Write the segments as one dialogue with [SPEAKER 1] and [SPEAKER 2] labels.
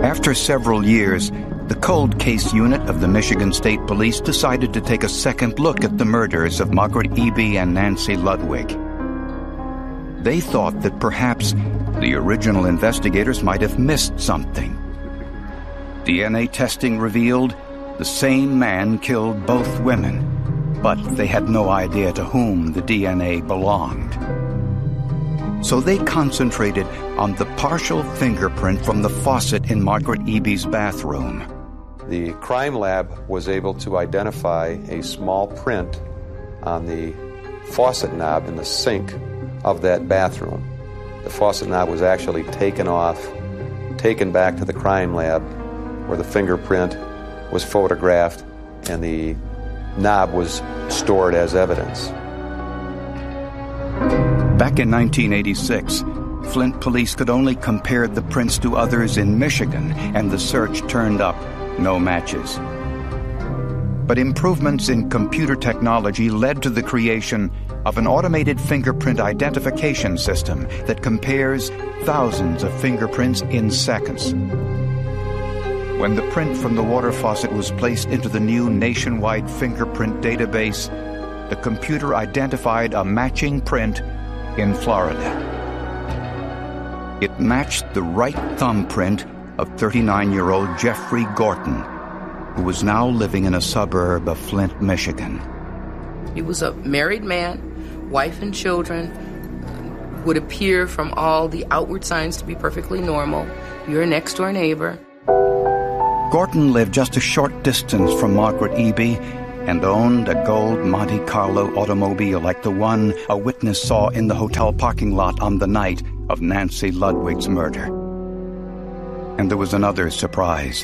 [SPEAKER 1] After several years, the Cold Case Unit of the Michigan State Police decided to take a second look at the murders of Margaret Eby and Nancy Ludwig. They thought that perhaps the original investigators might have missed something. DNA testing revealed the same man killed both women, but they had no idea to whom the DNA belonged. So they concentrated on the partial fingerprint from the faucet in Margaret Eby's bathroom.
[SPEAKER 2] The crime lab was able to identify a small print on the faucet knob in the sink of that bathroom. The faucet knob was actually taken off, taken back to the crime lab, where the fingerprint was photographed and the knob was stored as evidence.
[SPEAKER 1] Back in 1986, Flint police could only compare the prints to others in Michigan, and the search turned up no matches. But improvements in computer technology led to the creation of an automated fingerprint identification system that compares thousands of fingerprints in seconds. When the print from the water faucet was placed into the new nationwide fingerprint database, the computer identified a matching print in Florida. It matched the right thumbprint of 39-year-old Jeffrey Gorton, who was now living in a suburb of Flint, Michigan.
[SPEAKER 3] He was a married man, wife and children, would appear from all the outward signs to be perfectly normal. You're a next-door neighbor.
[SPEAKER 1] Gorton lived just a short distance from Margaret Eby and owned a gold Monte Carlo automobile like the one a witness saw in the hotel parking lot on the night of Nancy Ludwig's murder. And there was another surprise.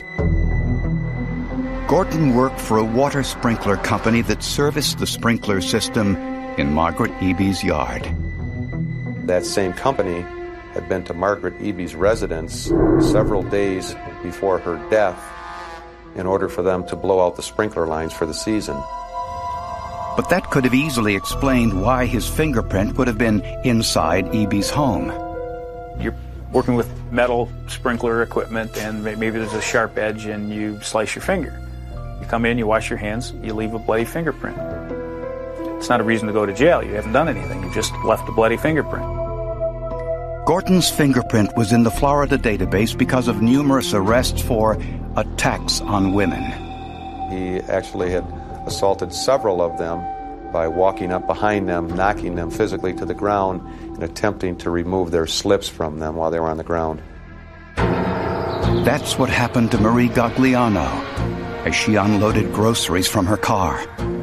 [SPEAKER 1] Gorton worked for a water sprinkler company that serviced the sprinkler system in Margaret Eby's yard.
[SPEAKER 2] That same company had been to Margaret Eby's residence several days before her death in order for them to blow out the sprinkler lines for the season.
[SPEAKER 1] But that could have easily explained why his fingerprint would have been inside Eby's home.
[SPEAKER 4] You're working with metal sprinkler equipment, and maybe there's a sharp edge and you slice your finger. You come in, you wash your hands, you leave a bloody fingerprint. It's not a reason to go to jail. You haven't done anything. You just left a bloody fingerprint.
[SPEAKER 1] Gorton's fingerprint was in the Florida database because of numerous arrests for attacks on women.
[SPEAKER 2] He actually had assaulted several of them by walking up behind them, knocking them physically to the ground, and attempting to remove their slips from them while they were on the ground.
[SPEAKER 1] That's what happened to Marie Gagliano as she unloaded groceries from her car.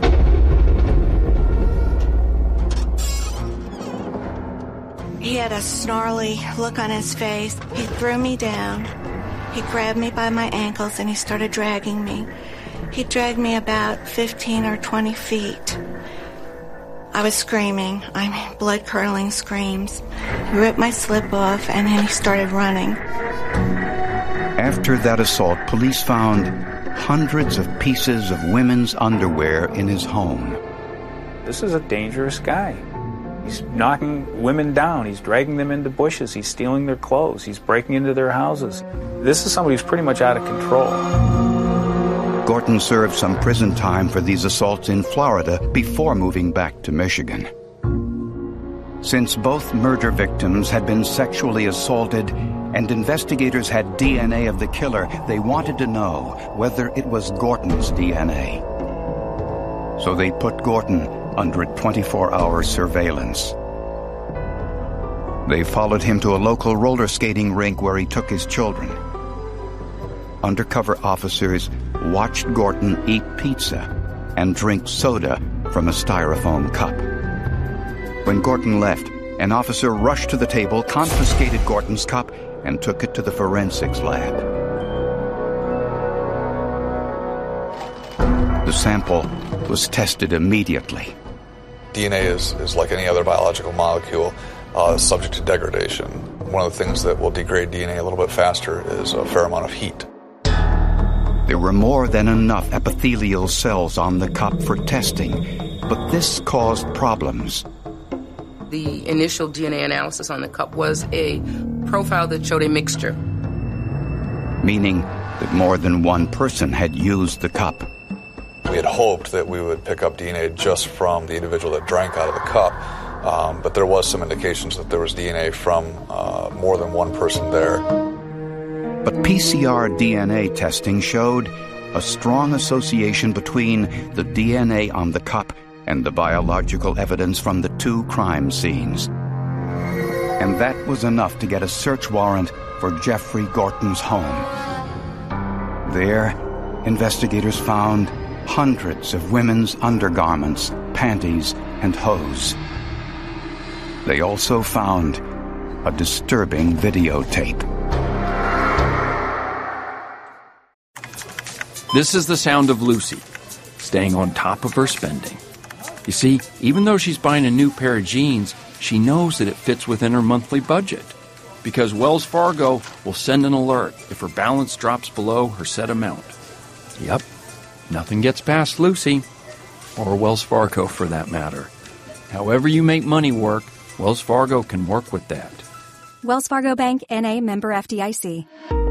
[SPEAKER 5] He had a snarly look on his face. He threw me down. He grabbed me by my ankles and he started dragging me. He dragged me about 15 or 20 feet. I was screaming, blood-curdling screams. He ripped my slip off and then he started running.
[SPEAKER 1] After that assault, police found hundreds of pieces of women's underwear in his home.
[SPEAKER 4] This is a dangerous guy. He's knocking women down. He's dragging them into bushes. He's stealing their clothes. He's breaking into their houses. This is somebody who's pretty much out of control.
[SPEAKER 1] Gorton served some prison time for these assaults in Florida before moving back to Michigan. Since both murder victims had been sexually assaulted and investigators had DNA of the killer, they wanted to know whether it was Gorton's DNA. So they put Gorton under 24-hour surveillance. They followed him to a local roller skating rink where he took his children. Undercover officers watched Gorton eat pizza and drink soda from a styrofoam cup. When Gorton left, an officer rushed to the table, confiscated Gorton's cup, and took it to the forensics lab. The sample was tested immediately.
[SPEAKER 6] DNA is like any other biological molecule, subject to degradation. One of the things that will degrade DNA a little bit faster is a fair amount of heat.
[SPEAKER 1] There were more than enough epithelial cells on the cup for testing, but this caused problems.
[SPEAKER 3] The initial DNA analysis on the cup was a profile that showed a mixture.
[SPEAKER 1] meaning that more than one person had used the cup.
[SPEAKER 6] We had hoped that we would pick up DNA just from the individual that drank out of the cup, but there was some indications that there was DNA from more than one person there.
[SPEAKER 1] But PCR DNA testing showed a strong association between the DNA on the cup and the biological evidence from the two crime scenes. And that was enough to get a search warrant for Jeffrey Gorton's home. There, investigators found hundreds of women's undergarments, panties, and hose. They also found a disturbing videotape.
[SPEAKER 7] This is the sound of Lucy, staying on top of her spending. You see, even though she's buying a new pair of jeans, she knows that it fits within her monthly budget, because Wells Fargo will send an alert if her balance drops below her set amount. Yep, nothing gets past Lucy, or Wells Fargo for that matter. However you make money work, Wells Fargo can work with that.
[SPEAKER 8] Wells Fargo Bank, N.A., member FDIC.